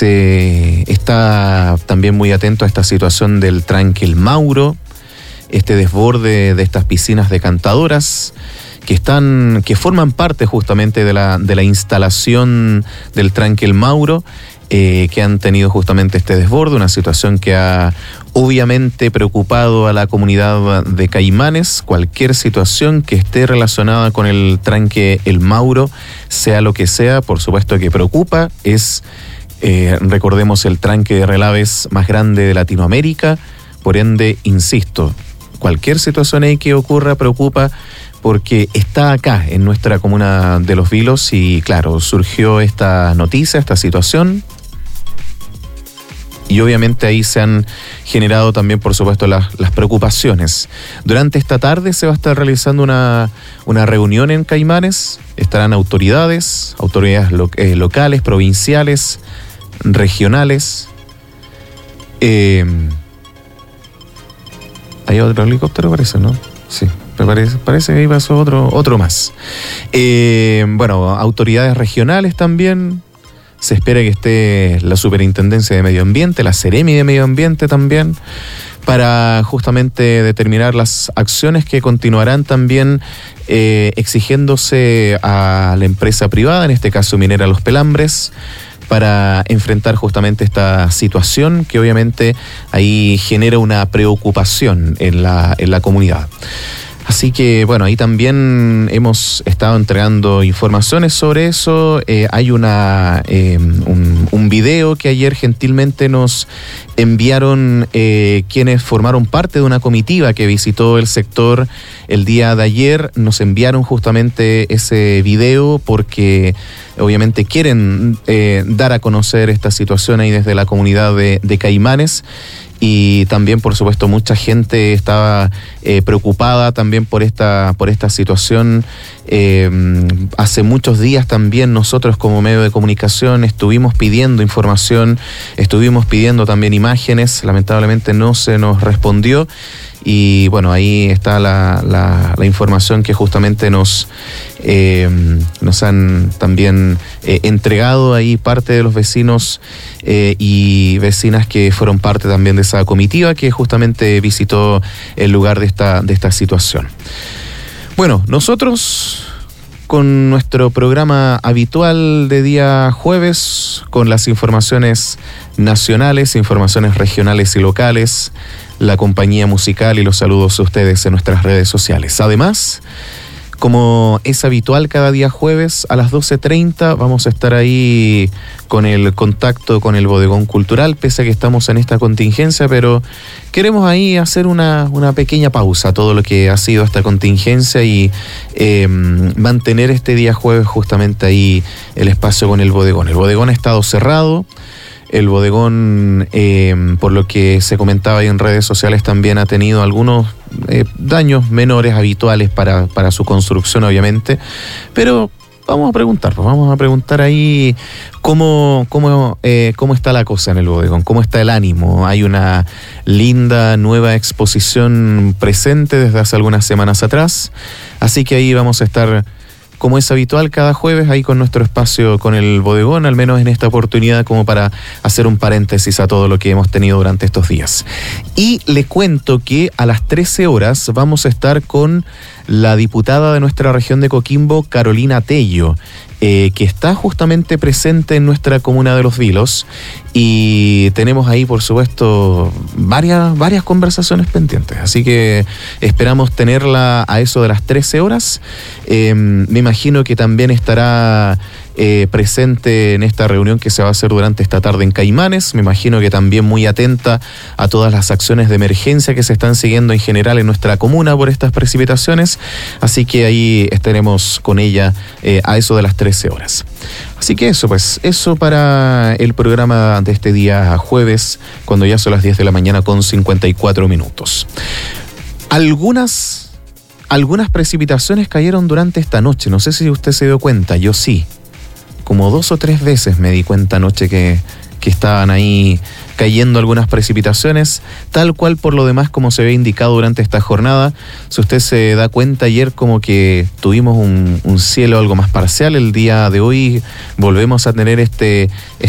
Se está también muy atento a esta situación del tranque El Mauro, este desborde de estas piscinas decantadoras que forman parte justamente de la instalación del tranque El Mauro, que han tenido justamente este desborde, una situación que ha obviamente preocupado a la comunidad de Caimanes. Cualquier situación que esté relacionada con el tranque El Mauro, sea lo que sea, por supuesto que preocupa. Es, recordemos, el tranque de relaves más grande de Latinoamérica, por ende, insisto, cualquier situación ahí que ocurra preocupa, porque está acá en nuestra comuna de Los Vilos y claro, surgió esta noticia, esta situación. Y obviamente ahí se han generado también, por supuesto, las preocupaciones. Durante esta tarde se va a estar realizando una reunión en Caimanes. Estarán autoridades locales, provinciales, regionales. Hay otro helicóptero, parece, ¿no? Sí, parece que ahí pasó otro más. Bueno, autoridades regionales también. Se espera que esté la Superintendencia de Medio Ambiente, la Seremi de Medio Ambiente también, para justamente determinar las acciones que continuarán también exigiéndose a la empresa privada, en este caso Minera Los Pelambres, para enfrentar justamente esta situación que obviamente ahí genera una preocupación en la comunidad. Así que, bueno, ahí también hemos estado entregando informaciones sobre eso. Hay un video que ayer gentilmente nos enviaron quienes formaron parte de una comitiva que visitó el sector el día de ayer. Nos enviaron justamente ese video porque obviamente quieren dar a conocer esta situación ahí desde la comunidad de Caimanes. Y también, por supuesto, mucha gente estaba preocupada también por esta situación. Hace muchos días también nosotros como medio de comunicación estuvimos pidiendo información, estuvimos pidiendo también imágenes, lamentablemente no se nos respondió. Y bueno, ahí está la información que justamente nos han también entregado ahí parte de los vecinos y vecinas que fueron parte también de esa comitiva que justamente visitó el lugar de esta situación. Bueno, nosotros con nuestro programa habitual de día jueves, con las informaciones nacionales, informaciones regionales y locales, la compañía musical y los saludos a ustedes en nuestras redes sociales. Además, como es habitual cada día jueves a las 12:30, vamos a estar ahí con el contacto con el Bodegón Cultural, pese a que estamos en esta contingencia, pero queremos ahí hacer una pequeña pausa a todo lo que ha sido esta contingencia y mantener este día jueves justamente ahí el espacio con el Bodegón. El Bodegón ha estado cerrado. El bodegón, por lo que se comentaba ahí en redes sociales, también ha tenido algunos daños menores habituales para su construcción, obviamente. Pero vamos a preguntar ahí cómo está la cosa en el bodegón, cómo está el ánimo. Hay una linda nueva exposición presente desde hace algunas semanas atrás, así que ahí vamos a estar, como es habitual, cada jueves ahí con nuestro espacio con el bodegón, al menos en esta oportunidad, como para hacer un paréntesis a todo lo que hemos tenido durante estos días. Y le cuento que a las 13 horas vamos a estar con la diputada de nuestra región de Coquimbo, Carolina Tello, que está justamente presente en nuestra comuna de Los Vilos, y tenemos ahí, por supuesto, varias conversaciones pendientes, así que esperamos tenerla a eso de las 13 horas. Me imagino que también estará presente en esta reunión que se va a hacer durante esta tarde en Caimanes. Me imagino que también muy atenta a todas las acciones de emergencia que se están siguiendo en general en nuestra comuna por estas precipitaciones, así que ahí estaremos con ella a eso de las 13 horas. Así que eso para el programa de este día jueves, cuando ya son las 10 de la mañana con 54 minutos. Algunas precipitaciones cayeron durante esta noche, no sé si usted se dio cuenta, yo sí. Como 2 o 3 veces me di cuenta anoche que estaban ahí cayendo algunas precipitaciones, tal cual por lo demás como se ve indicado durante esta jornada. Si usted se da cuenta, ayer como que tuvimos un cielo algo más parcial. El día de hoy volvemos a tener este